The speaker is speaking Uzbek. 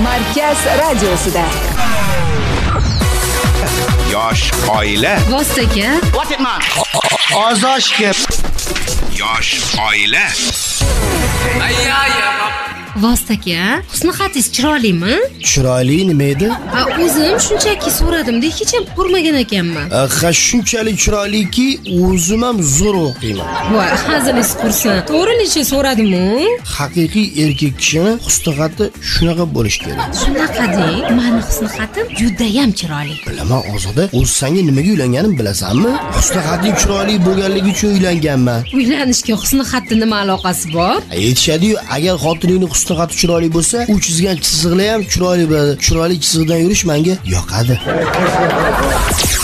Markaz radiosida. Yosh oila. Vostaga. What it man? Ozoshga. Yosh oila. Vostaga, husnixatingiz chiroylimi? Chiroyli nima edi? O'zim shunchaki so'radim-da, hech ham ko'rmagan ekanman. Ha, shunchalik chiroyliki, o'zim ham zo'r o'qiyman. Voy, hazilingiz qursin. To'g'rilikcha so'radim-ku. Haqiqiy erkak kishini husnixati shunaqa bo'lish kerak. Shunaqa deng, meni husnixatim juda ham chiroyli. Bilaman Ozoda, o'z senga nimaga uylanganim bilasanmi? Husnixating chiroyli bo'lganligi uchun uylanganman. Uylanishga husnixatning nima aloqasi bor? Aytishadi-yu, agar xotiningning husnixati chiroyli bo'lsa, u chizgan chiziqlar ham chiroyli bo'ladi. Chiroyli chiziqdan yurish menga yoqadi.